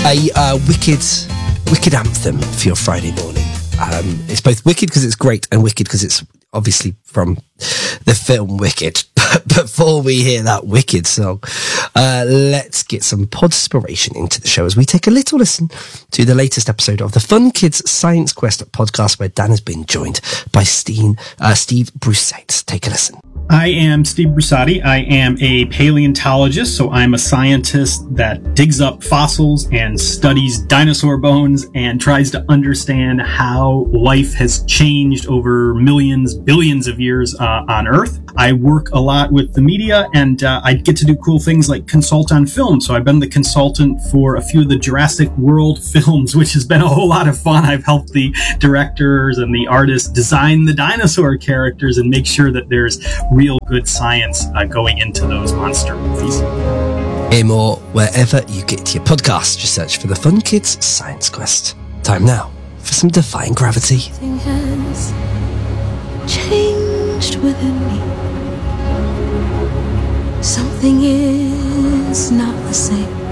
a wicked anthem for your Friday morning. It's both wicked because it's great and wicked because it's obviously from the film Wicked. But before we hear that wicked song, let's get some podspiration into the show as we take a little listen to the latest episode of the Fun Kids Science Quest podcast, where Dan has been joined by Steve Broussard. Take a listen. I am Steve Broussard. I am a paleontologist, so I'm a scientist that digs up fossils and studies dinosaur bones and tries to understand how life has changed over millions, billions of years on Earth. I work a lot with the media, and I get to do cool things like consult on film. So I've been the consultant for a few of the Jurassic World films, which has been a whole lot of fun. I've helped the directors and the artists design the dinosaur characters and make sure that there's real good science going into those monster movies. Hear more wherever you get your podcast. Just search for the Fun Kids Science Quest. Time now for some Defying Gravity. Something has changed within me. Something is not the same.